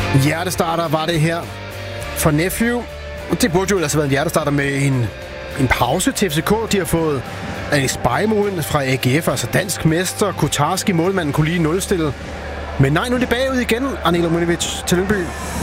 Hjertestarter var det her for Nephew. Det burde jo ellers have været en hjertestarter med en pause til FCK. De har fået Alex Bajmoen fra AGF, altså dansk mester. Kotarski, målmanden, kunne lige nulstille. Men nej, nu er det bagud igen, Anela Munovic til Lyngby.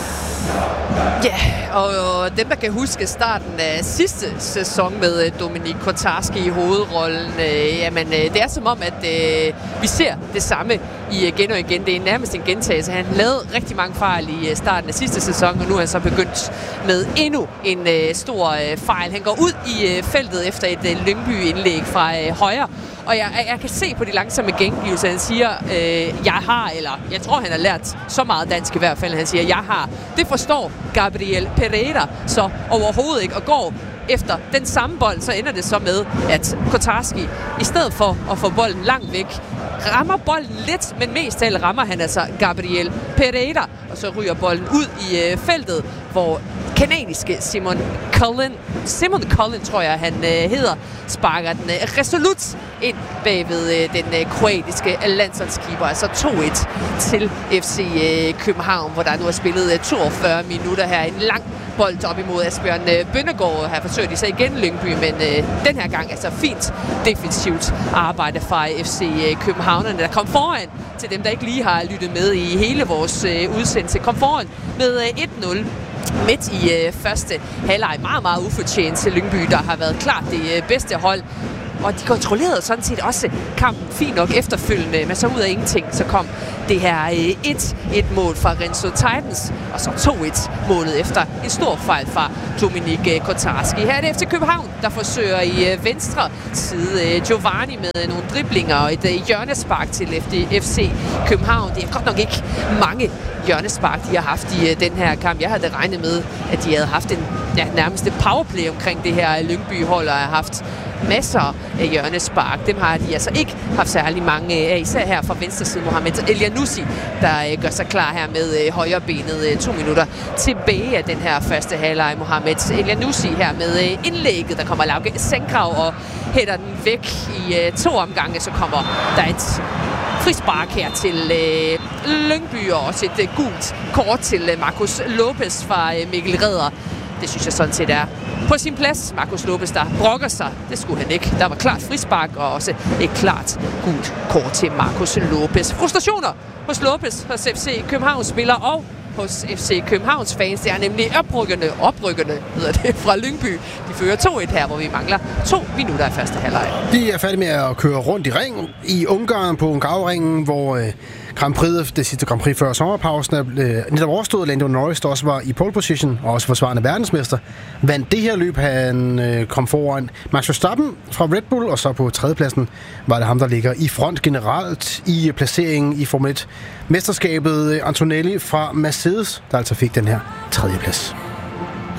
Ja, og dem, der kan huske starten af sidste sæson med Dominik Kotarski i hovedrollen, jamen det er som om, at vi ser det samme igen og igen. Det er nærmest en gentagelse. Han lavede rigtig mange fejl i starten af sidste sæson, og nu er han så begyndt med endnu en stor fejl. Han går ud i feltet efter et Lyngby-indlæg fra højre, og jeg kan se på de langsomme gengivelser, han siger, jeg tror, han har lært så meget dansk i hvert fald, han siger, jeg har. Det forstår Gabriel Pereira så overhovedet ikke, og går efter den samme bold, så ender det så med, at Kotarski, i stedet for at få bolden langt væk, rammer bolden lidt, men mest af alt rammer han altså Gabriel Pereira, og så ryger bolden ud i feltet, hvor kanadiske Simon Cullen, tror jeg, han hedder, sparker den resolut ind bagved den kroatiske landsholdskeeper. Altså 2-1 til FC København, hvor der nu er spillet 42 minutter her. En lang bold op imod Asbjørn Bønnegård. Her forsøger de sig igen Lyngby, men den her gang altså fint defensivt arbejde fra FC Københavnerne, der kom foran til dem, der ikke lige har lyttet med i hele vores udsendelse. Kom foran med 1-0. Midt i første halvleg, meget, meget ufortjent til Lyngby, der har været klart det bedste hold. Og de kontrollerede sådan set også kampen fint nok efterfølgende, men så ud af ingenting, så kom det her 1-1-mål fra Renzo Titans, og så 2-1-målet efter en stor fejl fra Dominik Kotarski. Her er det FC København, der forsøger i venstre side Giovanni med nogle driblinger og et hjørnespark til FC København. Det er godt nok ikke mange hjørnespark, de har haft i den her kamp. Jeg havde regnet med, at de havde haft en nærmest powerplay omkring det her Lyngby-hold, og har haft masser af hjørnespark. Dem har de altså ikke haft særlig mange af, især her fra venstre side. Mohamed Elyounoussi, der gør sig klar her med højrebenet 2 minutter tilbage af den her første halvleg. Mohamed Elyounoussi her med indlægget, der kommer Lauke Sengkrav og hætter den væk i 2 omgange. Så kommer der et frispark her til Lyngby, og også et gult kort til Marcus Lopez fra Mikkel Reder. Det synes jeg sådan set er på sin plads. Marcus Lopez, der brokker sig. Det skulle han ikke. Der var klart frispark, og også et klart gult kort til Marcus Lopez. Frustrationer hos Lopez, hos FC Københavns spillere og hos FC Københavns fans. Det er nemlig oprykkende hedder det, fra Lyngby. De fører 2-1 her, hvor vi mangler 2 minutter i første halvleg. De er færdige med at køre rundt i ring i Ungarn på Ungaro-ringen, hvor Grand Prix, det sidste Grand Prix før sommerpausen, netop overstået. Lando Norris, der også var i pole position og også forsvarende verdensmester, vandt det her løb. Han kom foran Max Verstappen fra Red Bull, og så på tredjepladsen var det ham, der ligger i front generelt i placeringen i Formel 1. Mesterskabet Antonelli fra Mercedes, der altså fik den her tredjeplads.